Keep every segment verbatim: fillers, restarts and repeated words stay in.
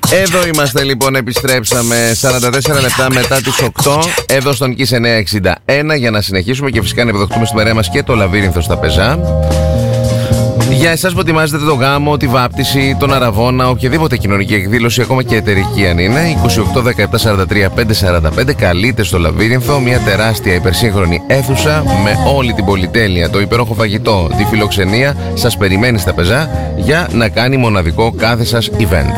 Εδώ είμαστε λοιπόν, επιστρέψαμε σαράντα τέσσερα λεπτά μετά τις οκτώ εδώ στον Kiss εννιακόσια εξήντα ένα για να συνεχίσουμε και φυσικά να υποδοχτούμε στην παρέα μας και το Λαβύρινθο στα Πεζά. Για εσάς που ετοιμάζετε το γάμο, τη βάπτιση, τον αραβώνα, οποιαδήποτε κοινωνική εκδήλωση, ακόμα και εταιρική αν είναι, είκοσι οκτώ δεκαεπτά σαράντα τρία πεντακόσια σαράντα πέντε, καλείτε στο Λαβύρινθο, μια τεράστια υπερσύγχρονη αίθουσα με όλη την πολυτέλεια, το υπέροχο φαγητό, τη φιλοξενία, σας περιμένει στα Πεζά για να κάνει μοναδικό κάθε σας event.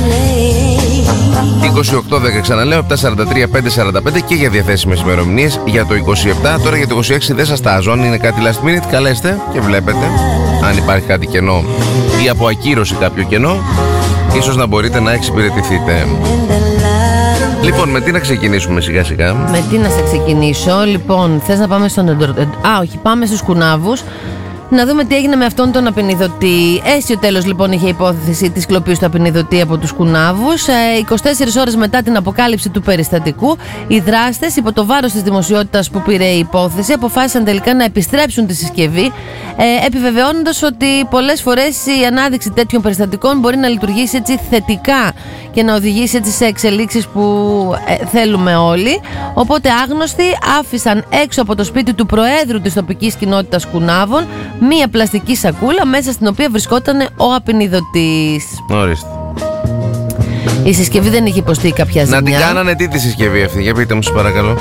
είκοσι οκτώ δέκα ξαναλέω, επτά σαράντα τρία πεντακόσια σαράντα πέντε και για διαθέσιμες ημερομηνίες για το είκοσι επτά. Τώρα για το είκοσι έξι δεν σας τάζω, αν είναι κάτι last minute καλέστε και βλέπετε αν υπάρχει κάτι κενό ή από ακύρωση κάποιο κενό, ίσως να μπορείτε να εξυπηρετηθείτε. Λοιπόν, με τι να ξεκινήσουμε σιγά σιγά? Με τι να σε ξεκινήσω? Λοιπόν, θες να πάμε στον εντο... Α, όχι, πάμε στους κουνάβους. Να δούμε τι έγινε με αυτόν τον απεινιδωτή. Αίσιο τέλος λοιπόν είχε υπόθεση της κλοπής του απεινιδωτή από τους κουνάβους. Ε, είκοσι τέσσερις ώρες μετά την αποκάλυψη του περιστατικού, οι δράστες, υπό το βάρος της δημοσιότητας που πήρε η υπόθεση, αποφάσισαν τελικά να επιστρέψουν τη συσκευή, ε, επιβεβαιώνοντας ότι πολλές φορές η ανάδειξη τέτοιων περιστατικών μπορεί να λειτουργήσει έτσι θετικά και να οδηγήσει έτσι σε εξελίξεις που ε, θέλουμε όλοι. Οπότε άγνωστοι άφησαν έξω από το σπίτι του προέδρου της τοπικής κοινότητας κουνάβων μία πλαστική σακούλα μέσα στην οποία βρισκόταν ο απεινιδωτής. Ορίστε. Η συσκευή δεν είχε υποστεί κάποια ζημιά. Να την κάνανε τι τη συσκευή αυτή, για πείτε μου σας παρακαλώ.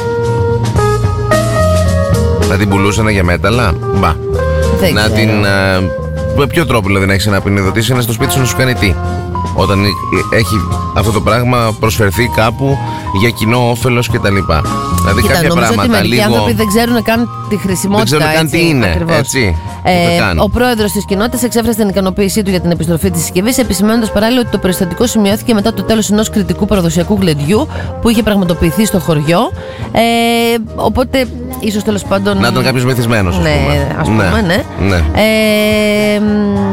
Να την πουλούσανε για μέταλλα? Μπα. Δεν να ξέρω. την... Α, με ποιο τρόπο δηλαδή να έχεις ένα απεινιδωτή, είναι στο σπίτι σου να σου κάνει τι? Όταν έχει αυτό το πράγμα προσφερθεί κάπου για κοινό όφελος κτλ. Δηλαδή Κοίτα, κάποια νομίζω πράγματα ότι μερικοί λίγο... άνθρωποι δεν ξέρουν καν τη χρησιμότητα. Δεν ξέρουν καν έτσι, τι είναι. ακριβώς. Έτσι. Ε, ο πρόεδρος της κοινότητας εξέφρασε την ικανοποίησή του για την επιστροφή της συσκευής, επισημαίνοντας παράλληλα ότι το περιστατικό σημειώθηκε μετά το τέλος ενός κριτικού παραδοσιακού γλεντιού που είχε πραγματοποιηθεί στο χωριό. Ε, οπότε, ίσως τέλος πάντων. Να ήταν κάποιος μεθυσμένος, ας ναι, πούμε. ας πούμε, ναι. ναι. ναι. Ε,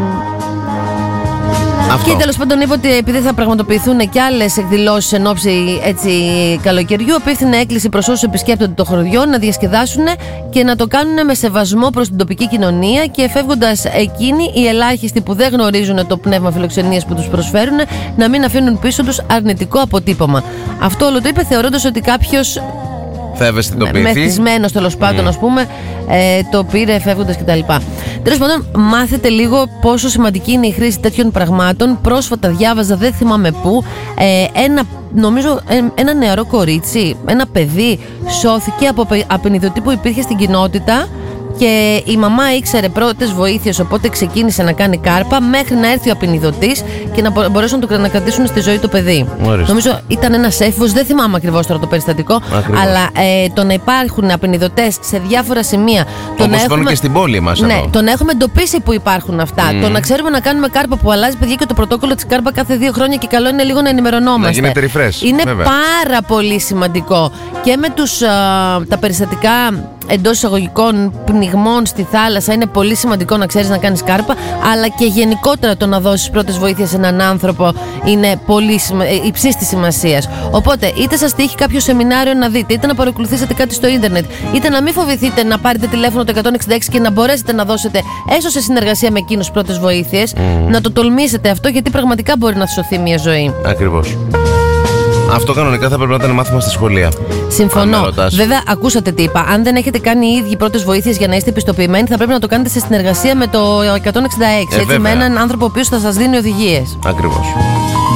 Αυτό. Και τέλος πάντων είπε ότι επειδή θα πραγματοποιηθούν και άλλες εκδηλώσεις εν ώψη έτσι καλοκαιριού, απίφθινε έκκληση προς όσους επισκέπτονται το χωριό να διασκεδάσουν και να το κάνουν με σεβασμό προς την τοπική κοινωνία, και φεύγοντας εκείνοι οι ελάχιστοι που δεν γνωρίζουν το πνεύμα φιλοξενίας που τους προσφέρουν να μην αφήνουν πίσω τους αρνητικό αποτύπωμα. Αυτό όλο το είπε θεωρώντας ότι κάποιος θα ευαισθητοποιηθεί. Μεθυσμένος τέλος πάντων, mm. ας πούμε, ε, το πήρε φεύγοντας κτλ. Τέλος πάντων, μάθετε λίγο πόσο σημαντική είναι η χρήση τέτοιων πραγμάτων. Πρόσφατα διάβαζα, δεν θυμάμαι πού, ε, ένα, νομίζω, ε, ένα νεαρό κορίτσι, ένα παιδί, σώθηκε από απεινιδωτή που υπήρχε στην κοινότητα. Και η μαμά ήξερε πρώτες βοήθειες, οπότε ξεκίνησε να κάνει κάρπα μέχρι να έρθει ο απεινιδωτής και να μπορέσουν να το να κρατήσουν στη ζωή το παιδί. Ορίστε. Νομίζω ήταν ένας έφηβος, δεν θυμάμαι ακριβώς τώρα το περιστατικό. Ακριβώς. Αλλά ε, το να υπάρχουν απεινιδωτές σε διάφορα σημεία. Όπως υπάρχουν και στην πόλη μας. Ναι, το να έχουμε εντοπίσει που υπάρχουν αυτά. Mm. Το να ξέρουμε να κάνουμε κάρπα που αλλάζει, παιδιά, και το πρωτόκολλο της κάρπα κάθε δύο χρόνια, και καλό είναι λίγο να ενημερωνόμαστε. Να γίνεται refresh. Είναι βέβαια. πάρα πολύ σημαντικό. Και με τους, α, τα περιστατικά εντός εισαγωγικών πνιγμών στη θάλασσα, είναι πολύ σημαντικό να ξέρεις να κάνεις κάρπα, αλλά και γενικότερα το να δώσεις πρώτες βοήθειες σε έναν άνθρωπο είναι πολύ σημα... υψής της σημασίας. Οπότε, είτε σας τύχει κάποιο σεμινάριο να δείτε, είτε να παρακολουθήσετε κάτι στο ίντερνετ, είτε να μην φοβηθείτε να πάρετε τηλέφωνο το εκατόν εξήντα έξι και να μπορέσετε να δώσετε, έστω σε συνεργασία με εκείνους, πρώτες βοήθειες, mm. να το τολμήσετε αυτό, γιατί πραγματικά μπορεί να σωθεί μια ζωή. Ακριβώς. Αυτό κανονικά θα πρέπει να ήταν μάθημα στα σχολεία. Συμφωνώ. Βέβαια, ακούσατε τι είπα. Αν δεν έχετε κάνει οι ίδιοι πρώτες βοήθειες για να είστε πιστοποιημένοι, θα πρέπει να το κάνετε σε συνεργασία με το εκατόν εξήντα έξι. Ε, έτσι, με έναν άνθρωπο ο οποίος θα σας δίνει οδηγίες. Ακριβώς.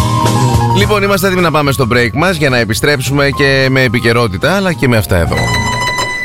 Λοιπόν, είμαστε έτοιμοι να πάμε στο break μας για να επιστρέψουμε και με επικαιρότητα, αλλά και με αυτά εδώ.